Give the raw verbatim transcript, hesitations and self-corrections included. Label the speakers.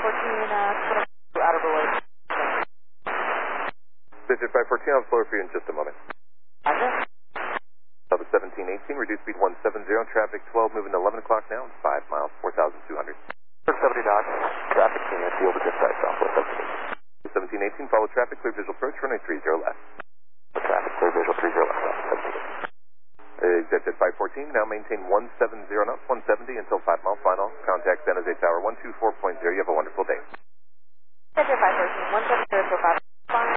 Speaker 1: fourteen, uh, outer board.
Speaker 2: Visit five fourteen, I'll slow for you in just a moment.
Speaker 1: Roger.
Speaker 2: Level seventeen eighteen, reduce speed one seventy, traffic twelve, moving to eleven o'clock now, five miles, four thousand two hundred.
Speaker 3: seventy knots, traffic senior, field to dispatch, Southwest seventeen.
Speaker 2: seventeen eighteen, follow traffic, clear visual approach, runway three zero left.
Speaker 3: Traffic, clear visual three zero left, seventeen.
Speaker 2: Exit at five fourteen, now maintain one seventy knots, one seventy until five mile final. Contact San Jose Tower one two four point zero. You have a wonderful day.
Speaker 1: Exit five fourteen, one seventy until five.